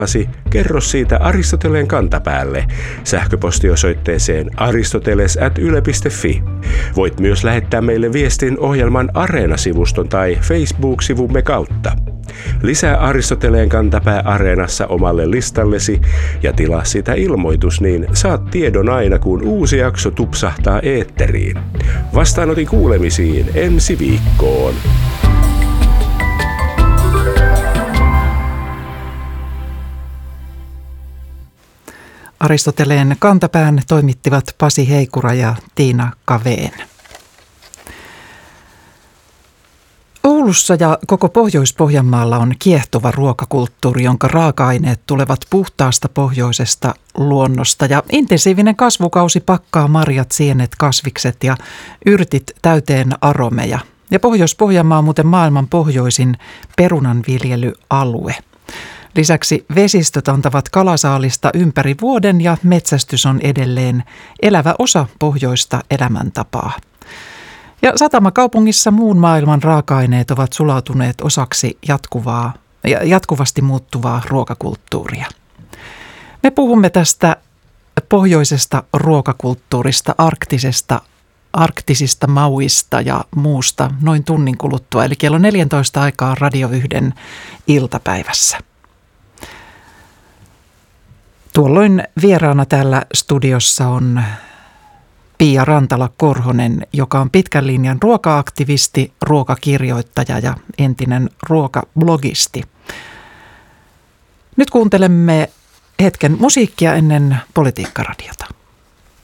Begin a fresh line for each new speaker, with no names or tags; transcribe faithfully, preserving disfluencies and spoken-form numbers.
Kerro siitä Aristoteleen kantapäälle sähköpostiosoitteeseen aristoteles at yle piste fi. Voit myös lähettää meille viestin ohjelman Areena-sivuston tai Facebook-sivumme kautta. Lisää Aristoteleen kantapää Areenassa omalle listallesi ja tilaa sitä ilmoitus, niin saat tiedon aina, kun uusi jakso tupsahtaa eetteriin. Vastaanotin kuulemisiin ensi viikkoon.
Aristoteleen kantapään toimittivat Pasi Heikura ja Tiina Kaveen. Oulussa ja koko Pohjois-Pohjanmaalla on kiehtova ruokakulttuuri, jonka raaka-aineet tulevat puhtaasta pohjoisesta luonnosta. Ja intensiivinen kasvukausi pakkaa marjat, sienet, kasvikset ja yrtit täyteen aromeja. Ja Pohjois-Pohjanmaa on muuten maailman pohjoisin perunanviljelyalue. Lisäksi vesistöt antavat kalasaalista ympäri vuoden ja metsästys on edelleen elävä osa pohjoista elämäntapaa. Ja satamakaupungissa muun maailman raaka-aineet ovat sulautuneet osaksi jatkuvaa, jatkuvasti muuttuvaa ruokakulttuuria. Me puhumme tästä pohjoisesta ruokakulttuurista, arktisesta, arktisista mauista ja muusta noin tunnin kuluttua, eli kello neljätoista aikaa Radio yhden iltapäivässä. Tuolloin vieraana täällä studiossa on Pia Rantala-Korhonen, joka on pitkän linjan ruoka-aktivisti, ruokakirjoittaja ja entinen ruokablogisti. Nyt kuuntelemme hetken musiikkia ennen Politiikkaradiota.